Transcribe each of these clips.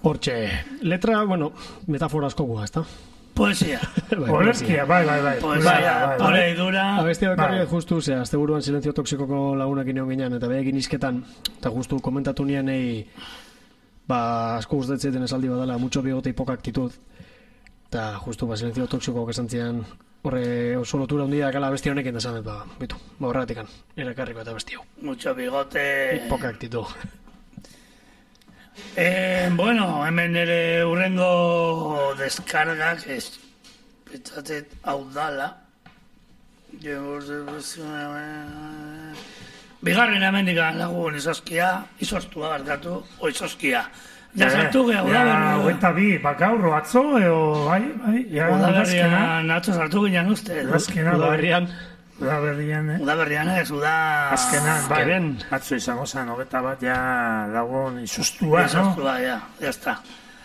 Hortxe, letra, metafora asko gua, ezta? Poesia. Olerkia, bai. Poesia, pole idura. Abestia bekarri justu, azte buruan Silencio Toxikoko lagunak ineon ginean, eta behekin izketan, eta justu komentatu nien asko gustatzen esaldi badala, mucho bigote y poca actitud. Eta justu, Silencio Toxikok esan zian, horre oso lotura hundia dakala abesti honekin desan, bitu, horretikan, erakarriko eta abesti hau. Mucho bigote... Y poca actitud. Hemen ere urrengo deskargak pentsatzen hau dala. Bigarren hemendik lagun izostua barkatu, izoskia. Ja sartu geha, udaberrian. Eta bi, bakaurro atzo, bai. Udaberrian atzo sartu ginen uste. Udaberrian ez, azkenan, bai, atzo izango zen, 21 ja lagun izostua, no? Izostua, ja está.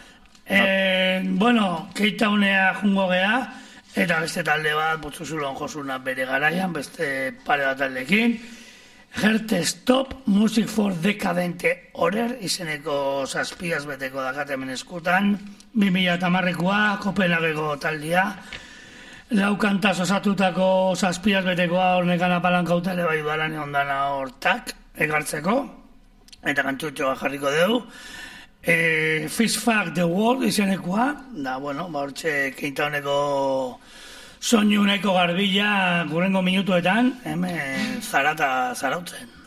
Keita unea jungo geha, eta beste talde bat, Butzuzulon josuna bere garaian, beste pare bat taldekin. Heart Stop, Music for Decadente Horror, izeneko zazpiaz beteko dakate hemen eskutan, 2010koa, Kopenhageko taldia, lau kantaz osatutako zazpiaz betekoa hornekan apalanka ere bai dualan ondana hortak egartzeko, eta kantutxoa jarriko dugu. Fish Fuck the World izenekoa, da, hortxe keita honeko soinu nahiko garbila gurrengo minutuetan, hemen zarautzen.